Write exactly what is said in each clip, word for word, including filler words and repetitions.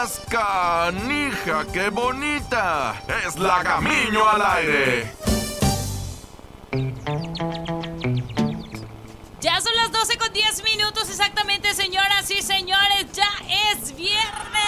¡Canija, qué bonita! ¡Es Lagamiño al aire! Ya son las doce con diez minutos exactamente, señoras y señores. ¡Ya es viernes!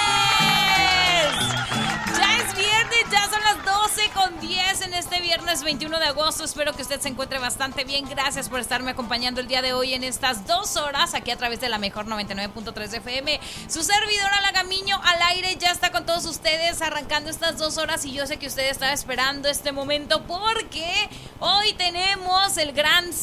¡Ya es viernes! Ya son las doce con diez en este viernes veintiuno de agosto. Espero que usted se encuentre bastante bien. Gracias por estarme acompañando el día de hoy en estas dos horas aquí a través de la mejor noventa y nueve punto tres F M. Su servidora Lagamiño al aire ya está con todos ustedes arrancando estas dos horas y yo sé que usted estaba esperando este momento porque hoy tenemos el gran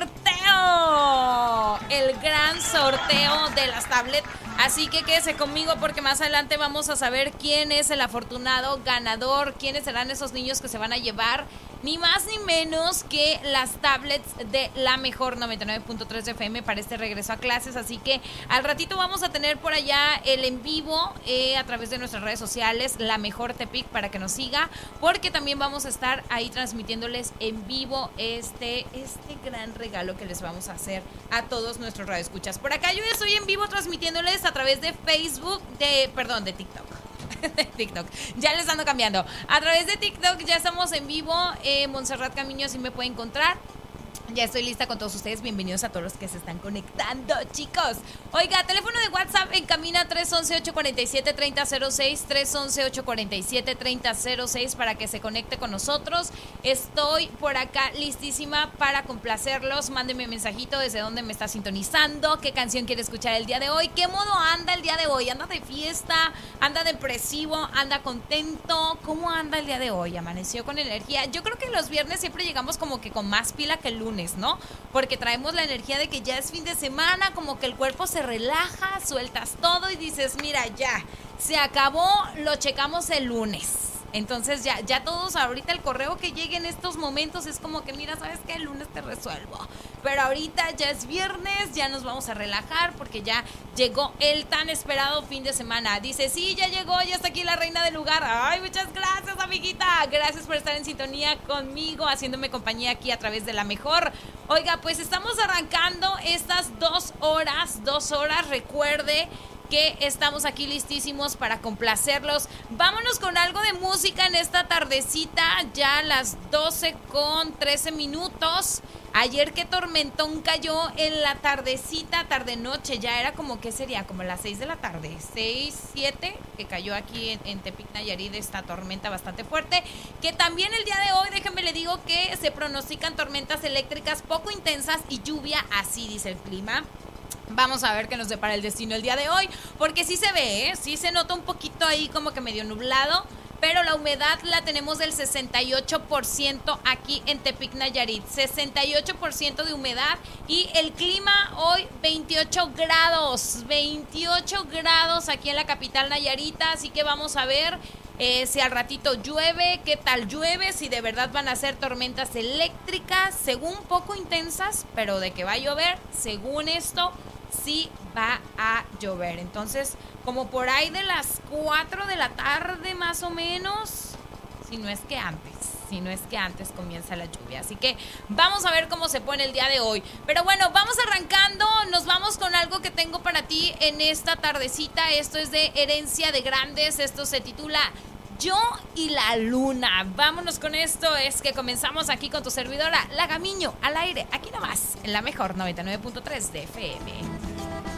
sorteo. El gran sorteo de las tablets. Así que quédese conmigo porque más adelante vamos a saber quién es el afortunado ganador, quiénes serán esos niños que se van a llevar ni más ni menos que las tablets de la mejor noventa y nueve punto tres F M para este regreso a clases. Así que al ratito vamos a tener por allá el en vivo eh, a través de nuestras redes sociales, La Mejor Tepic, para que nos siga, porque también vamos a estar ahí transmitiéndoles en vivo este, este gran regalo que les vamos a hacer a todos nuestros radioescuchas. Por acá yo estoy en vivo transmitiéndoles a través de Facebook, de perdón, de TikTok. De TikTok, ya les ando cambiando. A través de TikTok ya estamos en vivo. eh, Montserrat Camiño sí me puede encontrar. Ya estoy lista con todos ustedes. Bienvenidos a todos los que se están conectando, chicos. Oiga, teléfono de WhatsApp en cabina tres once, ocho cuarenta y siete, treinta cero seis, tres once, ocho cuarenta y siete, treinta cero seis para que se conecte con nosotros. Estoy por acá listísima para complacerlos. Mándenme un mensajito desde dónde me está sintonizando, qué canción quiere escuchar el día de hoy, qué modo anda el día de hoy. ¿Anda de fiesta? ¿Anda depresivo? ¿Anda contento? ¿Cómo anda el día de hoy? ¿Amaneció con energía? Yo creo que los viernes siempre llegamos como que con más pila que el lunes, ¿no? Porque traemos la energía de que ya es fin de semana, como que el cuerpo se relaja, sueltas todo y dices, mira, ya, se acabó, lo checamos el lunes. Entonces ya, ya todos ahorita el correo que llegue en estos momentos es como que, mira, ¿sabes qué? El lunes te resuelvo. Pero ahorita ya es viernes, ya nos vamos a relajar porque ya llegó el tan esperado fin de semana. Dice, sí, ya llegó, ya está aquí la reina del lugar. Ay, muchas gracias, amiguita. Gracias por estar en sintonía conmigo, haciéndome compañía aquí a través de La Mejor. Oiga, pues estamos arrancando estas dos horas, dos horas, recuerde que estamos aquí listísimos para complacerlos. Vámonos con algo de música en esta tardecita, ya a las doce con trece minutos. Ayer qué tormentón cayó en la tardecita, tarde-noche, ya era como, ¿qué sería? Como las seis de la tarde, seis, siete, que cayó aquí en, en Tepic, Nayarit, esta tormenta bastante fuerte, que también el día de hoy, déjenme le digo que se pronostican tormentas eléctricas poco intensas y lluvia, así dice el clima. Vamos a ver qué nos depara el destino el día de hoy, porque sí se ve, ¿eh? Sí se nota un poquito ahí como que medio nublado, pero la humedad la tenemos del sesenta y ocho por ciento aquí en Tepic, Nayarit, sesenta y ocho por ciento de humedad y el clima hoy veintiocho grados, veintiocho grados aquí en la capital nayarita, así que vamos a ver eh, si al ratito llueve, qué tal llueve, si de verdad van a ser tormentas eléctricas, según poco intensas, pero de que va a llover, según esto, sí va a llover. Entonces, como por ahí de las cuatro de la tarde más o menos, si no es que antes, si no es que antes comienza la lluvia. Así que vamos a ver cómo se pone el día de hoy. Pero bueno, vamos arrancando, nos vamos con algo que tengo para ti en esta tardecita. Esto es de Herencia de Grandes, esto se titula Yo y la Luna. Vámonos con esto, es que comenzamos aquí con tu servidora Lagamiño al aire, aquí nomás, en la mejor noventa y nueve punto tres de F M.